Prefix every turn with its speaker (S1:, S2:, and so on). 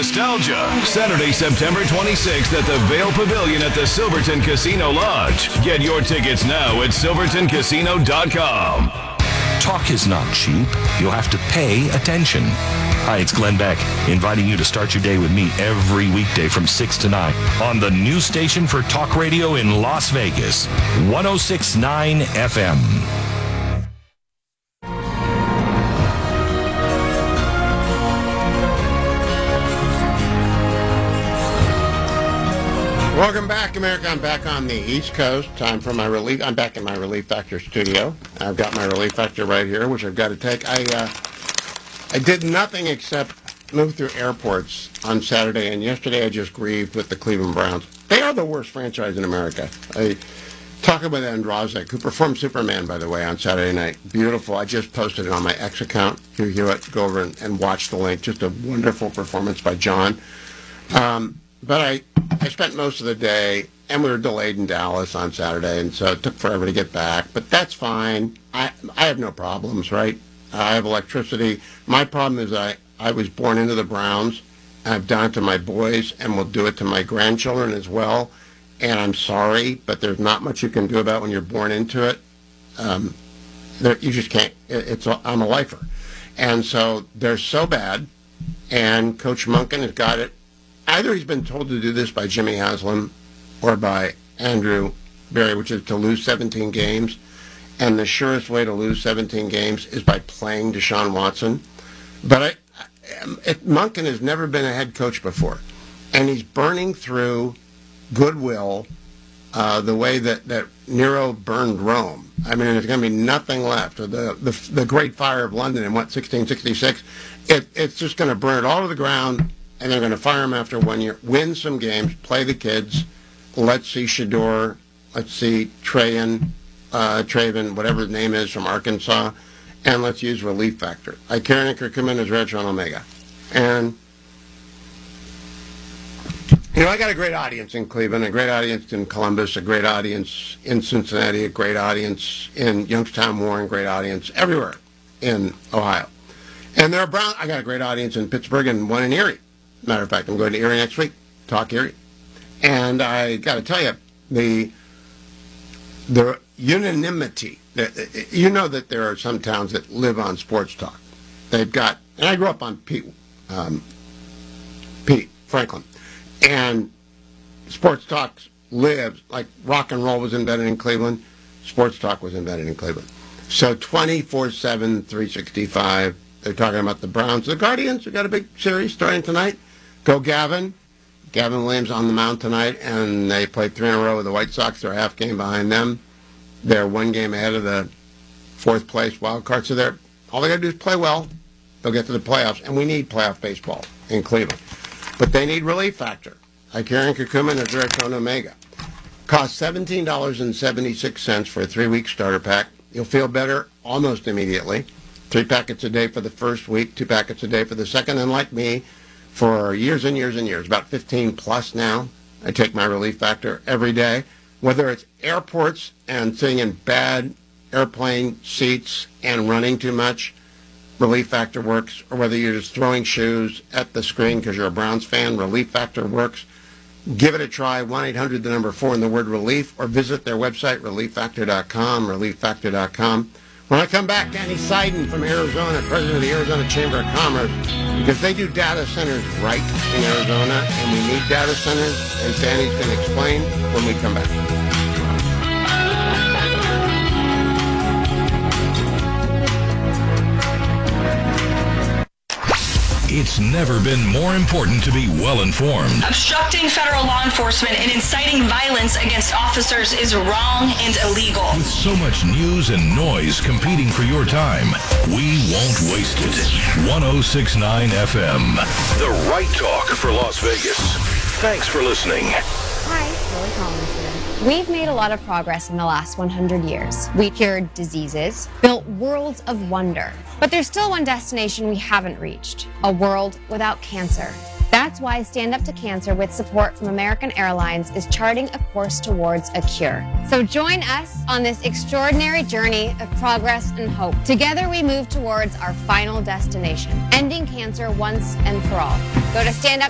S1: nostalgia. Saturday, September 26th at the Vail Pavilion at the Silverton Casino Lodge. Get your tickets now at silvertoncasino.com.
S2: Talk is not cheap. You'll have to pay attention. Hi, it's Glenn Beck, inviting you to start your day with me every weekday from 6 to 9 on the new station for talk radio in Las Vegas, 106.9 FM.
S3: Welcome back, America. I'm back on the East Coast. Time for my relief. I'm back in my Relief Factor studio. I've got my Relief Factor right here, which I've got to take. I did nothing except move through airports on Saturday, and yesterday I just grieved with the Cleveland Browns. They are the worst franchise in America. Talking with Andrazik, who performed Superman, by the way, on Saturday night. Beautiful. I just posted it on my X account. Hugh Hewitt, go over and watch the link. Just a wonderful performance by John. But I spent most of the day, and we were delayed in Dallas on Saturday, and so it took forever to get back. But that's fine. I have no problems, right? I have electricity. My problem is I was born into the Browns. I've done it to my boys, and will do it to my grandchildren as well. And I'm sorry, but there's not much you can do about when you're born into it. You just can't. I'm a lifer. And so they're so bad, and Coach Monken has got it. Either he's been told to do this by Jimmy Haslam or by Andrew Berry, which is to lose 17 games. And the surest way to lose 17 games is by playing Deshaun Watson. But Monken has never been a head coach before. And he's burning through goodwill the way that Nero burned Rome. I mean, there's going to be nothing left. The Great Fire of London in, 1666? It's just going to burn it all to the ground. And they're going to fire him after 1 year. Win some games, play the kids. Let's see Shador. Let's see Traven, whatever his name is, from Arkansas. And let's use Relief Factor. Karen Kirkman is Retron Omega. And, I got a great audience in Cleveland, a great audience in Columbus, a great audience in Cincinnati, a great audience in Youngstown, Warren, great audience everywhere in Ohio. And I got a great audience in Pittsburgh and one in Erie. Matter of fact, I'm going to Erie next week, talk Erie. And I got to tell you, the unanimity, that there are some towns that live on sports talk. They've got, and I grew up on Pete Franklin. And sports talk lives, like rock and roll was invented in Cleveland, sports talk was invented in Cleveland. So 24/7, 365, they're talking about the Browns. The Guardians, we got a big series starting tonight. Go Gavin. Gavin Williams on the mound tonight, and they played 3 in a row with the White Sox. They're a half game behind them. They're 1 game ahead of the 4th place wild card. So all they got to do is play well. They'll get to the playoffs, and we need playoff baseball in Cleveland. But they need Relief Factor. Karen Kirkman is Retron Omega. Costs $17.76 for a 3-week starter pack. You'll feel better almost immediately. 3 packets a day for the first week, 2 packets a day for the second, and like me, for years and years and years, about 15 plus now, I take my Relief Factor every day. Whether it's airports and sitting in bad airplane seats and running too much, Relief Factor works. Or whether you're just throwing shoes at the screen because you're a Browns fan, Relief Factor works. Give it a try, 1-800, the number 4, and the word relief, or visit their website, relieffactor.com, relieffactor.com. When I come back, Danny Seiden from Arizona, president of the Arizona Chamber of Commerce, because they do data centers right in Arizona, and we need data centers, as Danny's going to explain when we come back.
S1: It's never been more important to be well-informed.
S4: Obstructing federal law enforcement and inciting violence against officers is wrong and illegal.
S1: With so much news and noise competing for your time, we won't waste it. 106.9 FM, the right talk for Las Vegas. Thanks for listening.
S5: Hi, Lily Collins here. We've made a lot of progress in the last 100 years. We cured diseases, built worlds of wonder. But there's still one destination we haven't reached, a world without cancer. That's why Stand Up to Cancer, with support from American Airlines, is charting a course towards a cure. So join us on this extraordinary journey of progress and hope. Together we move towards our final destination, ending cancer once and for all. Go to